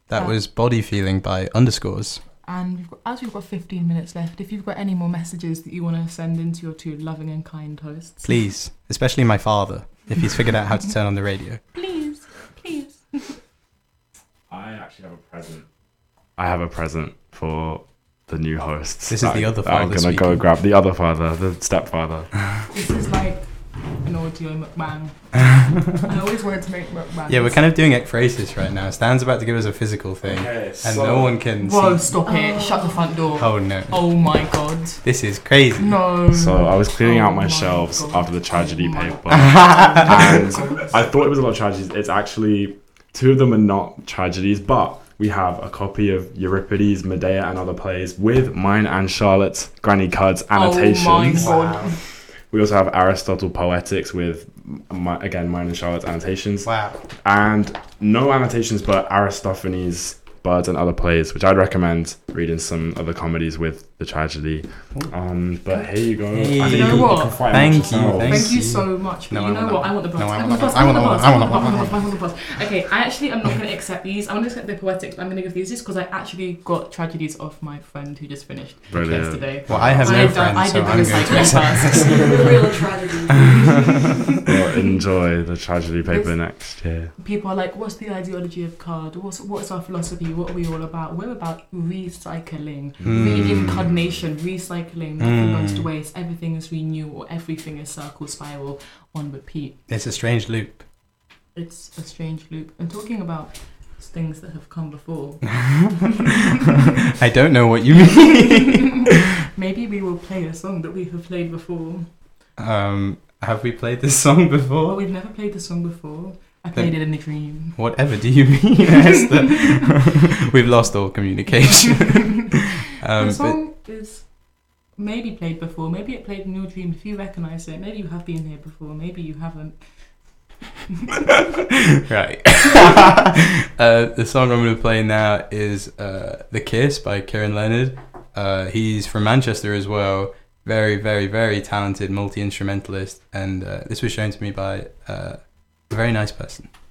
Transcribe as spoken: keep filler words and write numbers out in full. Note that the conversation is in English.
That Uh, was Body Feeling by Underscores. And we've got, as we've got fifteen minutes left, if you've got any more messages that you want to send in to your two loving and kind hosts, Please, especially my father, if he's figured out how to turn on the radio. please, please. I actually have a present. I have a present for the new hosts. This is the I- other I'm father gonna go speaking. grab the other father, the stepfather. This is like an audio mukbang. I always wanted to make mukbangs. Yeah, we're kind of doing ekphrasis right now. Stan's about to give us a physical thing, Okay, and so- no one can Whoa, see. stop it. Shut the front door. Oh no, Oh my god. this is crazy. No. So I was cleaning Oh out my my shelves God. after the tragedy Oh my paper, God. and I thought it was a lot of tragedies. It's actually two of them are not tragedies, but we have a copy of Euripides, Medea, and other plays with mine and Charlotte's Granny Cud's annotations. Oh my god. We also have Aristotle Poetics with, my, again, mine and Charlotte's annotations. Wow. And no annotations but Aristophanes, Birds, and Other Plays, which I'd recommend reading some other comedies with the tragedy. Um, but here you go. Hey. I think You know can- what? can fight Thank amongst you, yourselves. thank Thank you you. so much. But No, you I know want what? that. I want the bus. No, I I want want the that. bus. I want the bus. I I want want the that. bus. I want the bus. I want the bus. Okay, I actually am not going to accept these. I'm going to accept the poetics, but I'm going to give these just because I actually got tragedies off my friend who just finished Brilliant. yesterday. Well, I have I no did- friends, I so did the I'm going to recycling accept first. The real tragedy. Well, enjoy the tragedy paper next year. People are like, what's the ideology of card? What's what's our philosophy? What are we all about? We're about recycling, Hmm. reincarnation, recycling. Nothing Mm. goes to waste. Everything is renewal. Everything is circle, spiral, on repeat. It's a strange loop. It's a strange loop. And talking about things that have come before, I don't know what you mean. maybe we will play a song that we have played before. um, have we played this song Well, before? we've never played the song before. I Then- played it in a dream. Whatever do you mean, Esther? We've lost all communication. um, the but song is maybe played before. Maybe it played in your dream. If you recognise it, maybe you have been here before. Maybe you haven't. right. uh, the song I'm going to play now is uh, The Kiss by Kieran Leonard. Uh, he's from Manchester as well. Very, very, very talented multi-instrumentalist. And uh, this was shown to me by uh, a very nice person.